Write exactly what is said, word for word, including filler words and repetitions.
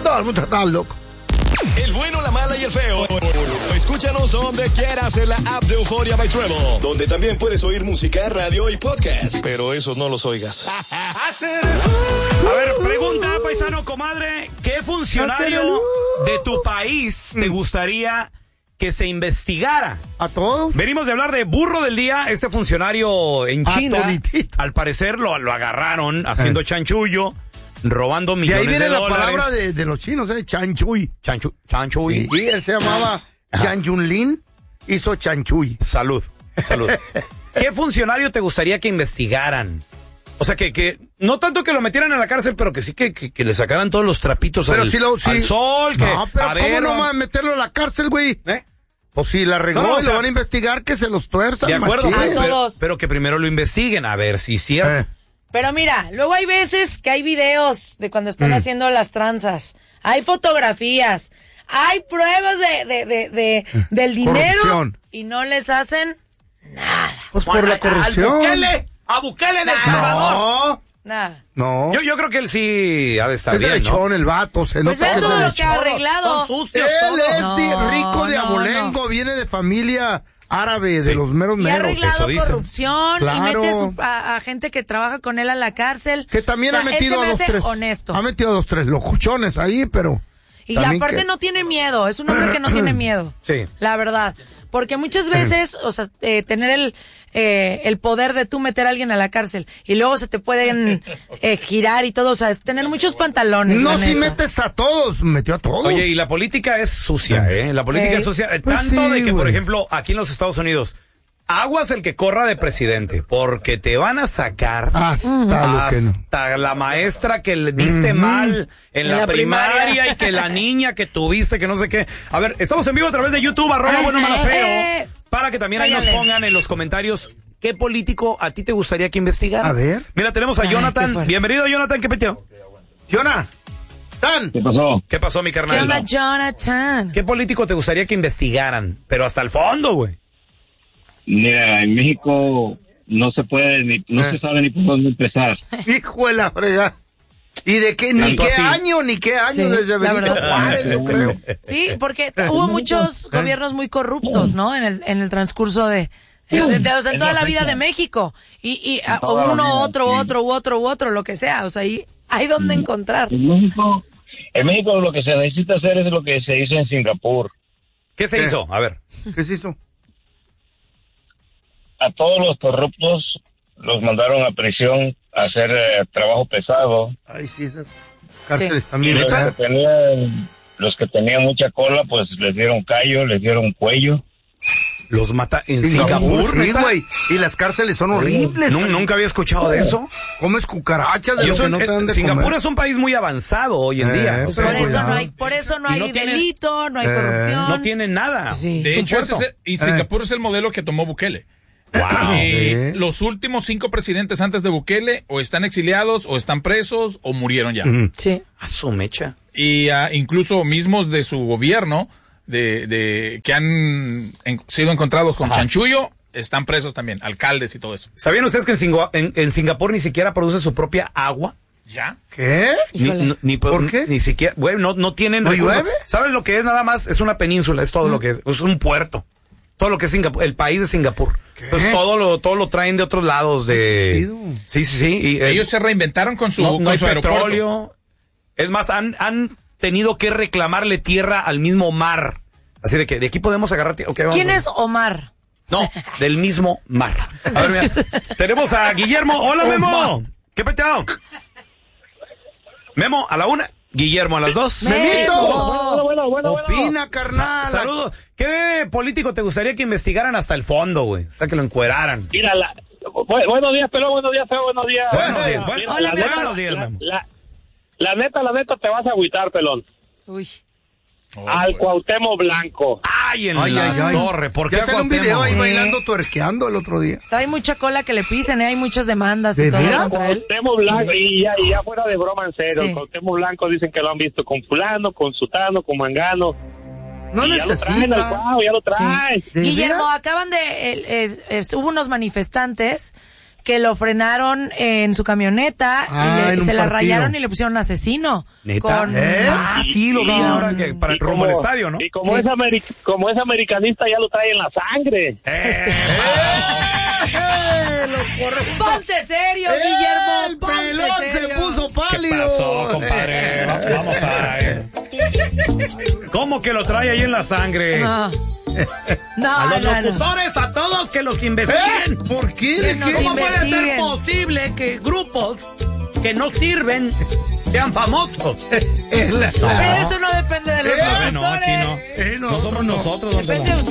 Todo el mundo está loco. El bueno, la mala y el feo. Escúchanos donde quieras en la app de Euforia by Treble, donde también puedes oír música, radio y podcast. Pero esos no los oigas. A ver, pregunta, paisano, comadre, ¿qué funcionario de tu país te gustaría que se investigara? ¿A todos? Venimos de hablar de burro del día, este funcionario en China. Al parecer lo, lo agarraron haciendo eh. chanchullo, robando millones de dólares. Y ahí viene la palabra de, de los chinos, ¿eh? Chanchuy. Chanchu, chanchuy. Y, y él se llamaba Yang Junlin, hizo chanchuy. Salud, salud. ¿Qué funcionario te gustaría que investigaran? O sea, que, que no tanto que lo metieran en la cárcel, pero que sí que, que, que le sacaran todos los trapitos al, sí lo, sí. al sol. Que, no, pero a ¿cómo ver, no va a meterlo en la cárcel, güey? ¿Eh? Pues si la regó, no, no, y sea, lo van a investigar, que se los tuerzan. De acuerdo, a pero, todos. Pero que primero lo investiguen, a ver si es cierto. Eh. Pero mira, luego hay veces que hay videos de cuando están mm. haciendo las tranzas. Hay fotografías. Hay pruebas de, de, de, de del dinero. Corrupción. Y no les hacen nada. Pues por la corrupción. A Bukele, a Bukele del Salvador. No. Nada. No. Yo, yo creo que él sí ha de estar es bien, derechón, ¿no? el vato. Se pues nota ve que todo es lo que ha arreglado. Él es no, rico de no, abolengo, no. viene de familia árabe, sí. de los meros meros. Y ha arreglado Eso corrupción claro. y mete a, su, a, a gente que trabaja con él a la cárcel. Que también o sea, ha metido a dos, tres. Honesto. Ha metido a dos, tres locuchones ahí, pero... Y aparte que... no tiene miedo, es un hombre que no tiene miedo. Sí. La verdad. Porque muchas veces, o sea, eh, tener el eh, el poder de tú meter a alguien a la cárcel y luego se te pueden eh, girar y todo, o sea, es tener muchos pantalones. No, si metes a todos, metió a todos. Oye, y la política es sucia, ¿eh? La política hey. es sucia. Pues tanto sí, de que, por wey. ejemplo, aquí en los Estados Unidos, aguas el que corra de presidente, porque te van a sacar hasta, hasta no. la maestra que le diste uh-huh. mal en, en la, la primaria, primaria y que la niña que tuviste, que no sé qué. A ver, estamos en vivo a través de YouTube, arroba bueno mala feo, para que también ahí nos pongan en los comentarios qué político a ti te gustaría que investigara. A ver. Mira, tenemos a Ay, Jonathan. Bienvenido, Jonathan, ¿qué peteo? Jonathan. ¿Qué pasó? ¿Qué pasó, mi carnal? ¿Qué onda, Jonathan? ¿Qué político te gustaría que investigaran? Pero hasta el fondo, güey. Mira, en México no se puede, ni, no eh. se sabe ni por dónde empezar. Hijo de la frega. ¿Y de qué? Ni qué así. año, ni qué año sí, desde Benito Juárez, yo creo. Sí, porque hubo muchos gobiernos muy corruptos, ¿no? En el, en el transcurso de, de, de, de o sea, en toda la vida de México. Y, y a, uno, otro, sí. otro, u otro, u otro, lo que sea. O sea, ahí hay donde sí. encontrar. En México, en México lo que se necesita hacer es lo que se hizo en Singapur. ¿Qué se ¿Qué? hizo? A ver. ¿Qué se hizo? A todos los corruptos los mandaron a prisión a hacer eh, trabajo pesado. Ay, sí, esas cárceles sí. también. Y los que, tenían, los que tenían mucha cola, pues les dieron callo, les dieron cuello. Los mata en Singapur, Singapur, sí, güey. Y las cárceles son horribles. No, nunca había escuchado de eso. Comes cucarachas de lo eso, que no te dan de Singapur comer. Es un país muy avanzado hoy en eh, día. O sea, por, eso no hay, por eso no hay no delito, tiene, no hay eh, corrupción. No tienen nada. Sí. De hecho, ese es el, y Singapur eh. es el modelo que tomó Bukele. Wow. Eh, ¿Sí? Los últimos cinco presidentes antes de Bukele o están exiliados, o están presos, o murieron ya. Uh-huh. Sí. A su mecha. Y uh, incluso mismos de su gobierno, de, de que han en, sido encontrados con Ajá. chanchullo, están presos también, alcaldes y todo eso. ¿Sabían ustedes que en, Singu- en, en Singapur ni siquiera produce su propia agua? ¿Ya? ¿Qué? Ni, no, ni, ¿Por qué? Ni siquiera, güey, no, no tienen ¿No recursos. llueve? ¿Sabes lo que es nada más? Es una península, es todo mm. lo que es. Es un puerto. Todo lo que es Singapur, el país de Singapur. ¿Qué? Entonces todo lo, todo lo traen de otros lados de... Sí, sí, sí. Y, eh, ellos se reinventaron con su, no, con no hay su petróleo. aeropuerto. Es más, han, han tenido que reclamarle tierra al mismo mar. Así de que de aquí podemos agarrar tierra. Okay, ¿Quién a... es Omar? No, del mismo mar. A ver, mira, tenemos a Guillermo. Hola, Memo. ¿Qué peteado? Memo, a la una. Guillermo a las dos. ¡Memito! Bueno, bueno, bueno, Opina, bueno. carnal. Sa- Saludos. ¿Qué político te gustaría que investigaran hasta el fondo, güey? O sea, que lo encueraran. Mira, la, bu- buenos días, pero buenos días, feo, buenos días. Buenos días. Mira, Bueno, Hola, la, mi neta, amor. buenos días, la, Memo. la, la neta, la neta, te vas a agüitar, pelón. Uy. Oh, Al pues. Cuauhtémoc Blanco. Ay, en Ay, la ay, ay. torre. ¿Por qué Ya salió un video ahí Sí. bailando, tuerqueando el otro día. Trae mucha cola que le pisen, ¿eh? Hay muchas demandas y ¿De todo veras? contra él. Cuauhtémoc Blanco, Sí. y, ya, y ya fuera de broma, en serio, Sí. el Cuauhtémoc Blanco dicen que lo han visto con fulano, con sutano, con mangano. No y ya lo traen al necesita. Cuau, ya lo traen. Sí. ¿De Guillermo, veras? acaban de... el- es- es- hubo unos manifestantes que lo frenaron en su camioneta Ah, y le- en se un la partido. rayaron y le pusieron asesino. ¿Neta? Con, ¿Eh? Ah, sí, lo vi Con- ahora que para Y rumbo al estadio, ¿no? Y como, Sí. es ameri- como es americanista, ya lo trae en la sangre. Eh, ¡Eh! Lo corre- Ponte serio, ¡Eh! Guillermo. El Ponte pelón se serio. puso ¿Qué pálido. pasó, compadre? Va- Vamos a... eh. ¿Cómo que lo trae ahí en la sangre? No. No, A los no, no. locutores, a todos que los investiguen. ¿Eh? ¿Por qué? Que ¿De nos qué? ¿Cómo puede ser investiguen. posible que grupos que no sirven sean famosos? Pero eso no depende de los Eh, no, aquí locutores. no. Eh, No somos nosotros, don Depende Tela. de